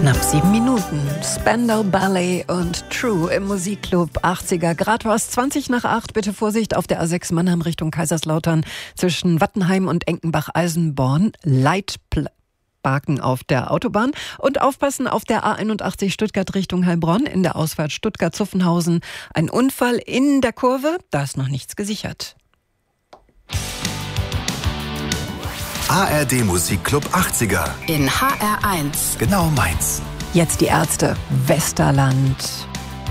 Knapp 7 Minuten. Spandau Ballet und True im Musikclub 80er. Gradhaus 20 nach 8. Bitte Vorsicht auf der A6 Mannheim Richtung Kaiserslautern zwischen Wattenheim und Enkenbach-Eisenborn. Leitparken auf der Autobahn und aufpassen auf der A81 Stuttgart Richtung Heilbronn in der Ausfahrt Stuttgart-Zuffenhausen. Ein Unfall in der Kurve, da ist noch nichts gesichert. ARD Musikclub 80er. In HR1. Genau meins. Jetzt die Ärzte. Westerland.